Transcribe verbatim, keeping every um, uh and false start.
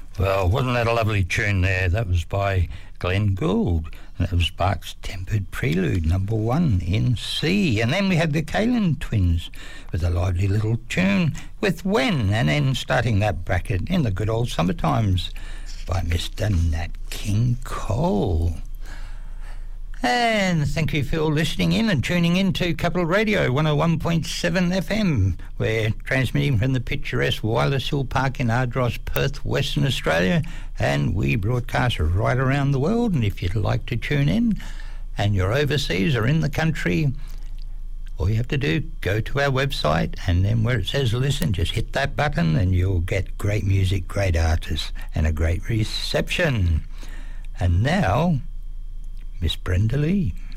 Well, wasn't that a lovely tune there? That was by Glenn Gould. And that was Bach's Tempered Prelude, number one in C. And then we had the Kalin Twins with a lively little tune with When. And then starting that bracket in the good old summer times by Mister Nat King Cole. And thank you for listening in and tuning in to Capital Radio one oh one point seven F M. We're transmitting from the picturesque Wireless Hill Park in Ardross, Perth, Western Australia, and we broadcast right around the world. And if you'd like to tune in and you're overseas or in the country, all you have to do, go to our website, and then where it says listen, just hit that button and you'll get great music, great artists, and a great reception. And now, Miss Brenda Lee.